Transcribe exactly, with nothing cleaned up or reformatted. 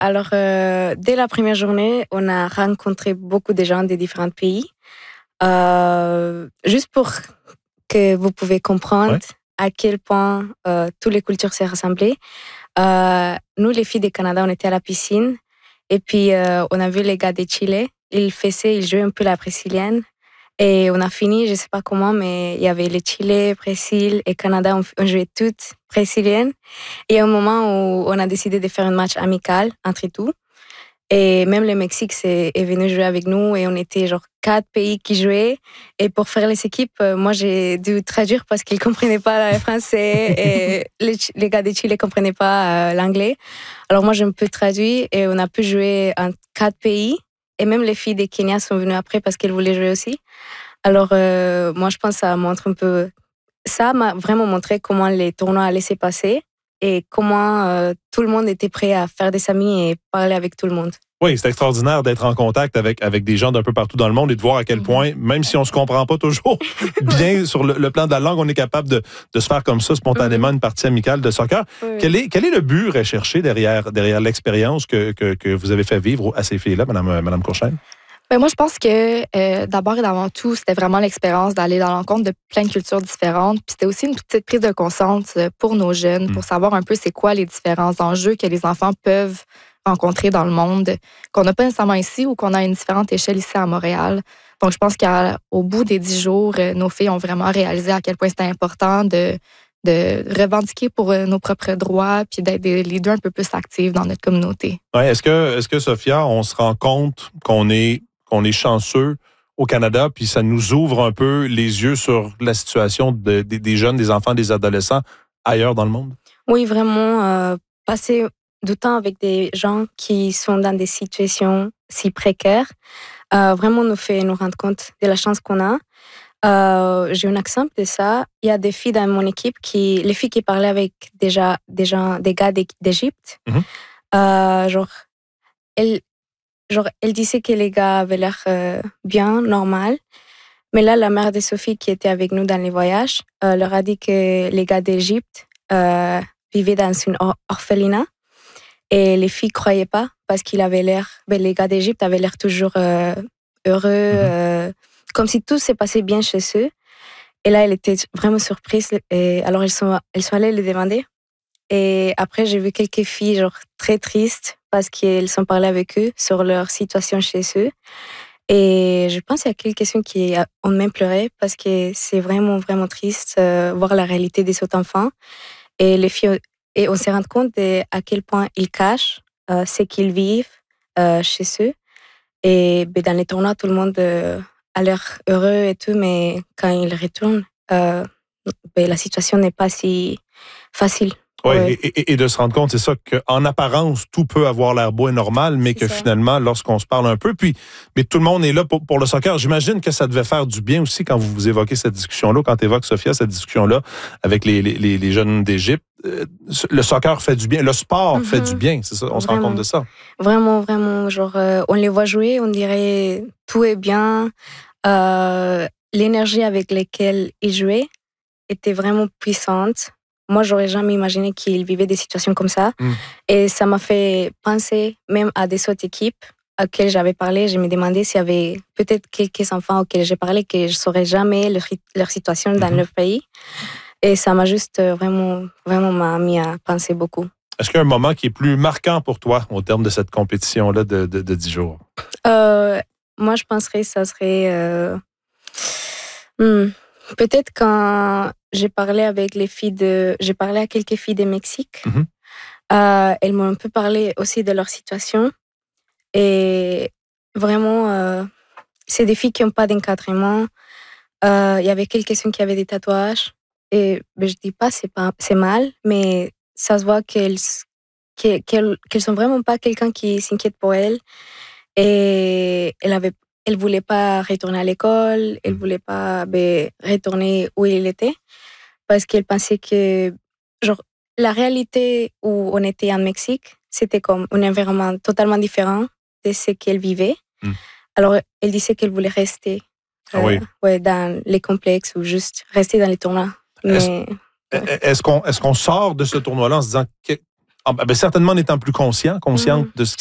alors, euh, dès la première journée, on a rencontré beaucoup de gens des différents pays. Euh, juste pour que vous pouvez comprendre ouais. à quel point euh, toutes les cultures s'est rassemblées. Euh, nous, les filles du Canada, on était à la piscine. Et puis, euh, on a vu les gars de Chili. Ils faisaient, ils jouaient un peu la brésilienne. Et on a fini, je ne sais pas comment, mais il y avait le Chili, Brésil et Canada. On, on jouait toutes brésiliennes. Et à un moment où on a décidé de faire un match amical entre tout. Et même le Mexique est, est venu jouer avec nous. Et on était genre quatre pays qui jouaient. Et pour faire les équipes, moi, j'ai dû traduire parce qu'ils ne comprenaient pas le français. Et les, les gars de Chili ne comprenaient pas euh, l'anglais. Alors moi, j'ai un peu traduit. Et on a pu jouer en quatre pays. Et même les filles des Kenya sont venues après parce qu'elles voulaient jouer aussi. Alors, euh, moi, je pense que ça montre un peu... Ça m'a vraiment montré comment les tournois allaient se passer et comment euh, tout le monde était prêt à faire des amis et parler avec tout le monde. Oui, c'est extraordinaire d'être en contact avec, avec des gens d'un peu partout dans le monde et de voir à quel point, même si on ne se comprend pas toujours bien sur le, le plan de la langue, on est capable de, de se faire comme ça spontanément une partie amicale de soccer. Oui. Quel est, quel est le but recherché derrière, derrière l'expérience que, que, que vous avez fait vivre à ces filles-là, Mme, Mme Courchaine? Ben moi, je pense que euh, d'abord et d'avant tout, c'était vraiment l'expérience d'aller dans l'encontre de plein de cultures différentes. Puis c'était aussi une petite prise de conscience pour nos jeunes, mmh. pour savoir un peu c'est quoi les différents enjeux que les enfants peuvent rencontrer dans le monde, qu'on n'a pas nécessairement ici ou qu'on a à une différente échelle ici à Montréal. Donc, je pense qu'au bout des dix jours, nos filles ont vraiment réalisé à quel point c'était important de, de revendiquer pour nos propres droits puis d'être des leaders un peu plus actifs dans notre communauté. Ouais, est-ce que, est-ce que, Sophia, on se rend compte qu'on est, qu'on est chanceux au Canada, puis ça nous ouvre un peu les yeux sur la situation de, de, des jeunes, des enfants, des adolescents ailleurs dans le monde? Oui, vraiment. Euh, passer du temps avec des gens qui sont dans des situations si précaires, euh, vraiment nous fait nous rendre compte de la chance qu'on a. Euh, j'ai un exemple de ça. Il y a des filles dans mon équipe, qui, les filles qui parlaient avec déjà des, gens, des gars d'Égypte, mm-hmm. euh, genre, elles, genre, elles disaient que les gars avaient l'air euh, bien, normal. Mais là, la mère de Sophie, qui était avec nous dans les voyages, euh, leur a dit que les gars d'Égypte euh, vivaient dans une or- orphelinat. Et les filles ne croyaient pas parce qu'il avait l'air, ben les gars d'Égypte avaient l'air toujours euh, heureux, mm-hmm. euh, comme si tout s'est passé bien chez eux. Et là, elle était vraiment surprise. Et alors, elles sont, elles sont allées les demander. Et après, j'ai vu quelques filles genre, très tristes parce qu'elles sont parlées avec eux sur leur situation chez eux. Et je pense qu'il y a quelques-unes qui ont même pleuré parce que c'est vraiment, vraiment triste euh, voir la réalité des autres enfants. Et les filles... Et on s'est rendu compte de à quel point ils cachent euh, ce qu'ils vivent euh, chez eux. Et ben, dans les tournois, tout le monde euh, a l'air heureux et tout, mais quand ils retournent, euh, ben, la situation n'est pas si facile. Oui, ouais. et, et, et de se rendre compte, c'est ça, qu'en apparence, tout peut avoir l'air beau et normal, mais c'est que ça. Finalement, lorsqu'on se parle un peu, puis mais tout le monde est là pour, pour le soccer. J'imagine que ça devait faire du bien aussi quand vous, vous évoquez cette discussion-là, quand tu évoques, Sophia, cette discussion-là avec les, les, les jeunes d'Égypte. Le soccer fait du bien, le sport mm-hmm. fait du bien, c'est ça, on vraiment. Se rend compte de ça. Vraiment, vraiment, genre, euh, on les voit jouer, on dirait tout est bien. Euh, l'énergie avec laquelle ils jouaient était vraiment puissante. Moi, j'aurais jamais imaginé qu'ils vivaient des situations comme ça. Mm. Et ça m'a fait penser même à des autres équipes auxquelles j'avais parlé. Je me demandais s'il y avait peut-être quelques enfants auxquels j'ai parlé que je ne saurais jamais leur, leur situation dans mm-hmm. leur pays. Et ça m'a juste vraiment, vraiment m'a mis à penser beaucoup. Est-ce qu'il y a un moment qui est plus marquant pour toi au terme de cette compétition-là de, de, de dix jours? Euh, moi, je penserais que ça serait... Euh, hmm, peut-être quand j'ai parlé avec les filles de... J'ai parlé à quelques filles du Mexique. Mm-hmm. Euh, elles m'ont un peu parlé aussi de leur situation. Et vraiment, euh, c'est des filles qui n'ont pas d'encadrement. Euh, il y avait quelques-unes qui avaient des tatouages. Et ben, je ne dis pas que c'est, pas, c'est mal, mais ça se voit qu'elles qu'elles, qu'elles, qu'elles sont vraiment pas quelqu'un qui s'inquiète pour elles. Et elles avait Elle ne voulait pas retourner à l'école, elle ne voulait pas ben, retourner où elle était, parce qu'elle pensait que genre, la réalité où on était en Mexique, c'était comme un environnement totalement différent de ce qu'elle vivait. Mm. Alors, elle disait qu'elle voulait rester ah euh, oui. ouais, dans les complexes ou juste rester dans les tournois. Mais, est-ce, ouais. est-ce, qu'on, est-ce qu'on sort de ce tournoi-là en se disant que, Ah, ben, certainement en étant plus conscient, consciente mmh. de ce